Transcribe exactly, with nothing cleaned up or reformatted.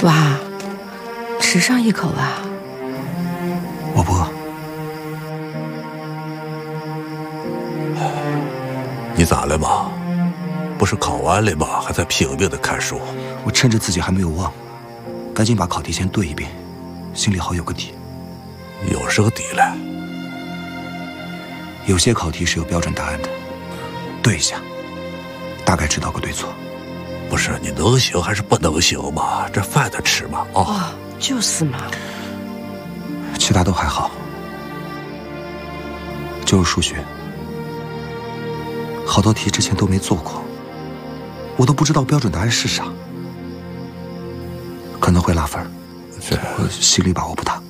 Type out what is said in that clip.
娃，吃上一口啊。 我不饿。 你咋了嘛？不是考完了吗？还在拼命的看书。 我趁着自己还没有忘，赶紧把考题先对一遍，心里好有个底。 有什么底嘞？ 有些考题是有标准答案的，对一下，大概知道个对错。 不是你能行还是不能行嘛？这饭得吃嘛啊！ 哦，就是嘛。 其他都还好，就是数学，好多题之前都没做过，我都不知道标准答案是啥，可能会拉分，我心里把握不大。